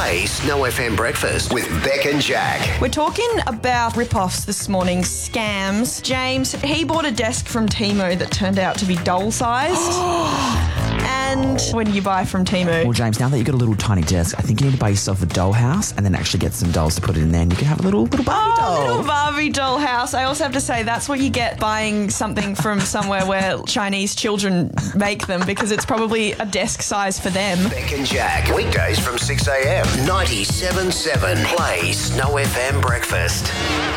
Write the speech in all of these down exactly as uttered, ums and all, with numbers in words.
Play Snow F M Breakfast with Beck and Jack. We're talking about rip-offs this morning, scams. James, he bought a desk from Temu that turned out to be doll-sized. And when you buy from Temu... Well, James, now that you've got a little tiny desk, I think you need to buy yourself a dollhouse and then actually get some dolls to put it in there, and you can have a little little Barbie oh, doll. little Barbie doll house. I also have to say that's what you get buying something from somewhere where Chinese children make them, because it's probably a desk size for them. Beck and Jack, weekdays from six a.m. ninety-seven point seven Play Snow F M Breakfast.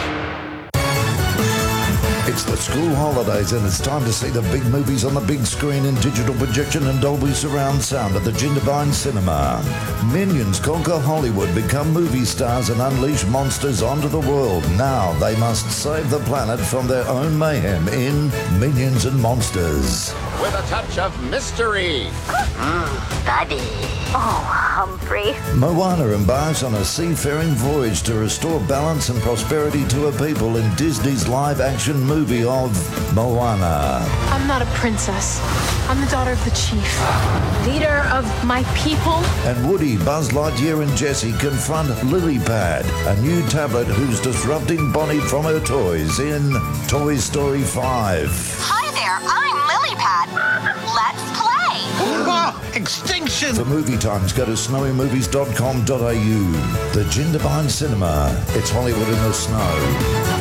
It's the school holidays and it's time to see the big movies on the big screen in digital projection and Dolby surround sound at the Jindabyne Cinema. Minions conquer Hollywood, become movie stars and unleash monsters onto the world. Now they must save the planet from their own mayhem in Minions and Monsters. With a touch of mystery. Mm, buddy. Oh, Humphrey. Moana embarks on a seafaring voyage to restore balance and prosperity to her people in Disney's live-action movie of Moana. I'm not a princess. I'm the daughter of the chief. Leader of my people. And Woody, Buzz Lightyear and Jessie confront Lilypad, a new tablet who's disrupting Bonnie from her toys in Toy Story five. Hi there, I'm Lilypad. Let's play. Oh, extinction! For movie times, go to snowy movies dot com dot a u. The Jindabyne Cinema. It's Hollywood in the snow.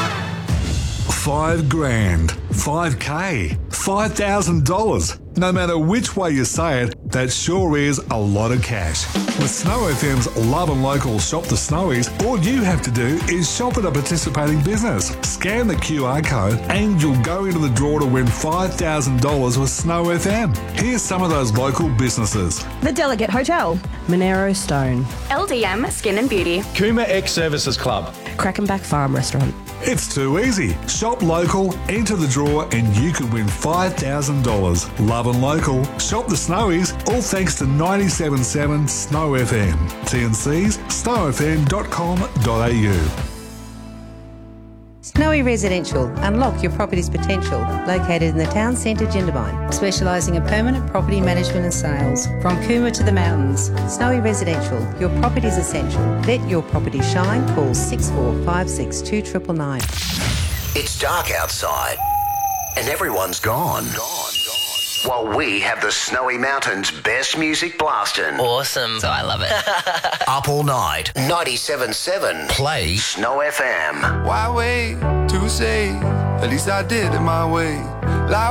Five grand, five K, five thousand dollars. No matter which way you say it, that sure is a lot of cash. With Snow F M's Love and Local Shop the Snowies, all you have to do is shop at a participating business. Scan the Q R code and you'll go into the draw to win five thousand dollars with Snow F M. Here's some of those local businesses. The Delegate Hotel. Monero Stone. L D M Skin and Beauty. Kuma X Services Club. Crackenback Farm Restaurant. It's too easy. Shop local, enter the draw, and you could win five thousand dollars. Love and local, shop the Snowies, all thanks to ninety-seven point seven Snow F M. T and C's, snow f m dot com dot a u. Snowy Residential. Unlock your property's potential. Located in the town centre, Jindabyne. Specialising in permanent property management and sales. From Cooma to the mountains. Snowy Residential. Your property's essential. Let your property shine. Call six four five six two nine nine nine. It's dark outside and everyone's gone. Gone. While we have the Snowy Mountains' best music blasting. Awesome. So I love it. Up all night. ninety-seven point seven Play Snow F M. Why wait to say? At least I did it my way.